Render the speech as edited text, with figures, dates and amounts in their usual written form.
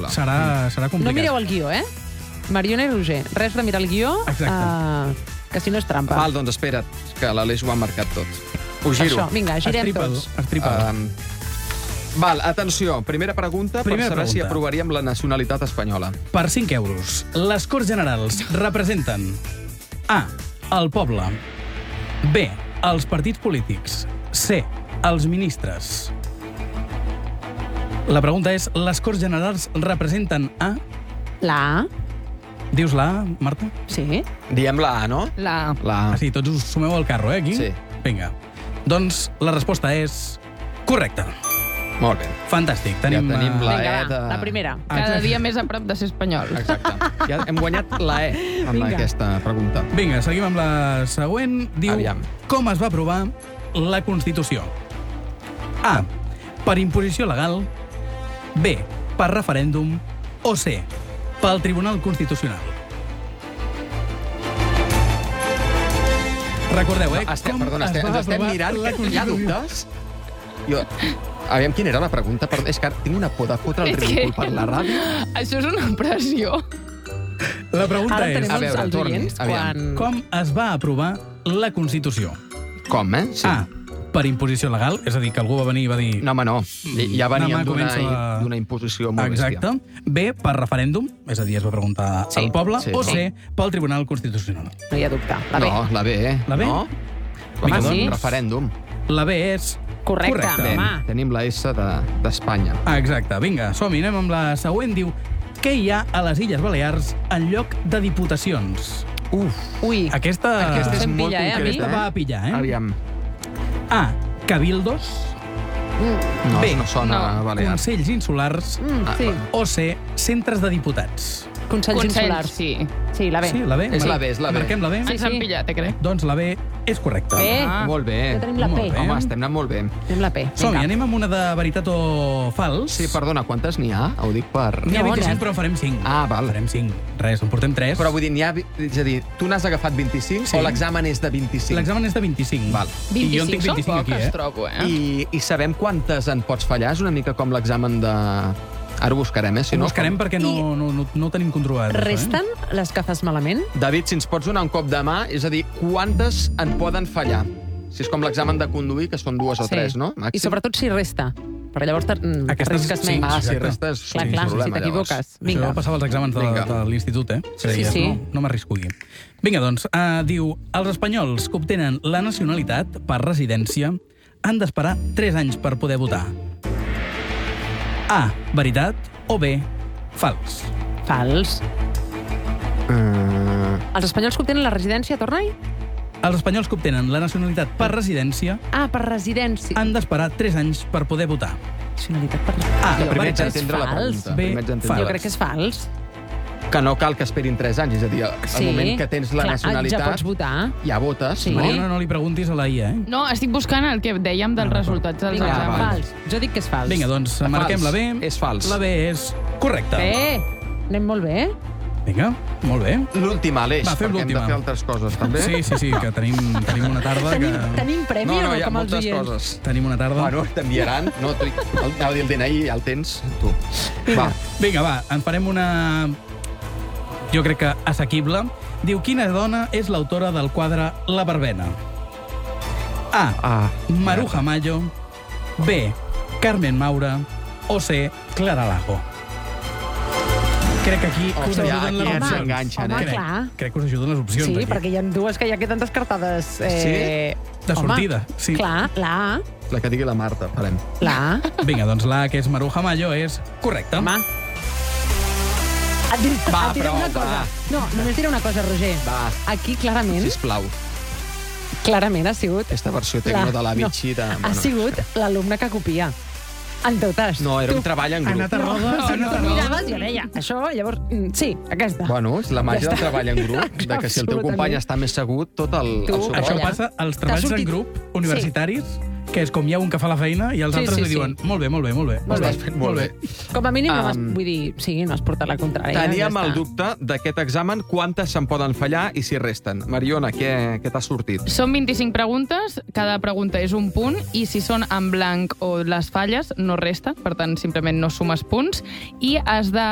espanyola. Serà complicat. No mireu el guió, Mariona i Roger, res de mirar el guió, que si no és trampa. Val, doncs espera't, que l'Aleix ho ha marcat tot. Ho giro. Això, vinga, girem tots. Val, atenció, primera pregunta per saber si aprovaríem la nacionalitat espanyola. Per 5 euros, les Corts Generals representen A. El poble, B. Els partits polítics, C. Els ministres. La pregunta és, les Corts Generals representen A? La A. Dius la A, Marta? Sí. Diem la A, no? La A. La A. Sí, tots us sumeu al carro, aquí? Sí. Vinga. Doncs la resposta és correcta. Molt bé. Fantàstic. Ja tenim la Vinga, E de... la primera. Cada dia més a prop de ser espanyol. Exacte. Ja hem guanyat la E amb aquesta pregunta. Vinga, seguim amb la següent. Diu, com es va aprovar la Constitució? A. Per imposició legal, B. Per referèndum, o C. Pel Tribunal Constitucional. Recordeu, Perdona, ens estem mirant, hi ha dubtes? Aviam, quina era la pregunta? És que tinc una por de fotre el ridícul per la ràdio. Això és una pressió. La pregunta és... A veure, torni. Com es va aprovar la Constitució? Com, Sí. A. Per imposició legal, és a dir, que algú va venir i va dir... No, home, no. Ja venien d'una imposició molt bèstia. Exacte. B. Per referèndum, és a dir, es va preguntar al poble, o C. Pel Tribunal Constitucional. No hi ha dubte. La B. No, la B. La B? No? Home, sí. Referèndum. La B és... Correcte. Tenim la S d'Espanya. Exacte. Vinga, som-hi, anem amb la següent. Diu, què hi ha a les Illes Balears en lloc de diputacions? Ui. Aquesta és molt concreta. Aquesta va a pillar, Aviam. A. Cabildos. B. No sona a Balears. Consells insulars. O C. Centres de diputats. Consells insulars. Sí. Sí, la B. Sí, la B? És la B, és la B. Marquem la B? Ens han pillat, crec. Doncs la B és correcta. B. Molt bé. Ja tenim la P. Home, estem anant molt bé. Tenim la P. Som-hi, anem amb una de veritat o fals. Sí, perdona, quantes n'hi ha? Ho dic per... N'hi ha 25, però en farem 5. Ah, val. Farem 5. Res, en portem 3. Però vull dir, és a dir, tu n'has agafat 25 o l'examen és de 25? L'examen és de 25. Val. I jo en tinc 25 són aquí, poques, trobo, I sabem quantes en pots fallar? És una mica com l'examen de... Ara ho buscarem, Si no, buscarem perquè no tenim controlat. Resten les que fas malament? David, si ens pots donar un cop de mà, és a dir, quantes en poden fallar? Si és com l'examen de conduir, que són 2 o 3, no? Màxim. I sobretot si resta. Perquè llavors risques menys. Ah, si restes... Clar, si t'equivoques. Això va passar als exàmens de l'institut, Sí. No m'arrisco aquí. Vinga, doncs, diu, els espanyols que obtenen la nacionalitat per residència han d'esperar 3 anys per poder votar. A. Veritat o B. Fals? Fals. Els espanyols que obtenen la residència, torna-hi? Els espanyols que obtenen la nacionalitat per residència per residència. han d'esperar 3 anys per poder votar. Nacionalitat per A. Primer Veritat. entendre la pregunta. B. Fals. Jo crec que és fals. Que no cal que esperin 3 anys, és a dir, al moment que tens la nacionalitat... Ja pots votar. Ja votes, Sí. no? Mariona, no li preguntis a la IA, No, estic buscant el que dèiem dels resultats dels Vinga, exàmens. fals. Jo dic que és fals. Vinga, doncs marquem la B. És fals. La B és correcta. Bé, anem molt bé. Vinga, molt bé. L'última, Aleix, Va, fem perquè hem de l'última. fer altres coses, també. Sí, que tenim una tarda que... Tenim premi o no, hi ha com els moltes oients? coses. Tenim una tarda. Bueno, t'enviaran. No, anava a dir el DNI, ja el tens, tu. Va. Vinga, va, en farem una... Jo crec que assequible. Diu, quina dona és l'autora del quadre La Verbena? A. Maruja Mayo. B. Carmen Maura. O C. Clara Lago. Crec que aquí us ajuden les opcions. S'enganxen, clar. Crec que us ajuden les opcions. Sí, aquí. perquè hi ha 2 que ja queden descartades. Sí? De sortida, sí. Clar, la A. La que digui la Marta, farem. La A. Vinga, doncs la que és Maruja Mayo és correcta. Home. Et diré una cosa. No, només diré una cosa, Roger. Va. Aquí, clarament, Sisplau. clarament ha sigut... Aquesta versió tecno de la Vichy de... Ha sigut l'alumne que copia. En totes. No, era un treball en grup. Anat a roda. Tu miraves i jo deia, això, llavors... Sí, aquesta. Bueno, és la màgia del treball en grup, de que si el teu company està més segut, tot el soroll. Això passa als treballs en grup universitaris, que és com hi ha un que fa la feina i els altres li diuen molt bé. Ho estàs fent molt bé. Com a mínim, vull dir, sí, no has portat la contrària. Teníem el dubte d'aquest examen, quantes se'n poden fallar i si resten. Mariona, què t'ha sortit? Són 25 preguntes, cada pregunta és un punt, i si són en blanc o les falles, no resta, per tant, simplement no sumes punts, i has de